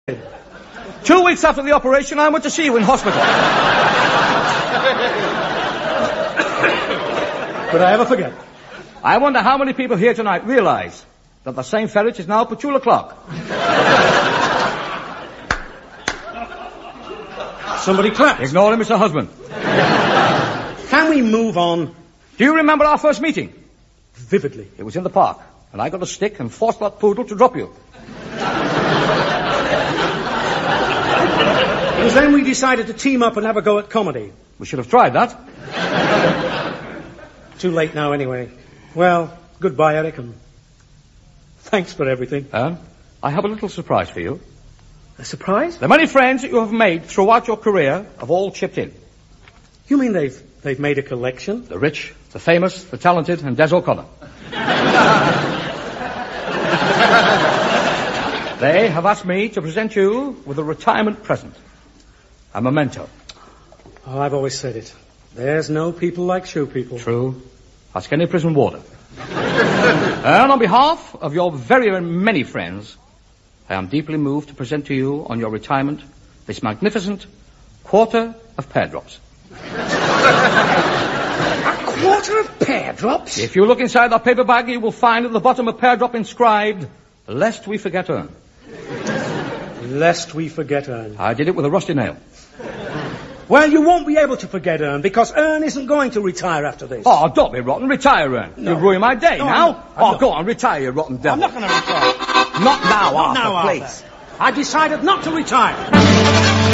2 weeks after the operation, I went to see you in hospital. Could I ever forget? I wonder how many people here tonight realize that the same ferret is now Petula Clark. Somebody clapped. Ignore him, it's her husband. Can we move on? Do you remember our first meeting? Vividly. It was in the park, and I got a stick and forced that poodle to drop you. It was then we decided to team up and have a go at comedy. We should have tried that. Too late now, anyway. Well, goodbye, Eric, and thanks for everything. I have a little surprise for you. A surprise? The many friends that you have made throughout your career have all chipped in. You mean they've made a collection? The rich, the famous, the talented, and Des O'Connor. They have asked me to present you with a retirement present. A memento. Oh, I've always said it. There's no people like show people. True. Ask any prison warden. And on behalf of your very, very many friends, I am deeply moved to present to you on your retirement this magnificent quarter of pear drops. A quarter of pear drops? If you look inside that paper bag, you will find at the bottom a pear drop inscribed, "Lest we forget Ern." Lest we forget Ern. I did it with a rusty nail. Well, you won't be able to forget Ern, because Ern isn't going to retire after this. Oh, don't be rotten. Retire, Ern. No. You'll ruin my day. No, now? I'm not. Go on. Retire, you rotten devil. I'm not going to retire. Not now, Not Arthur, now, please. Arthur. I decided not to retire.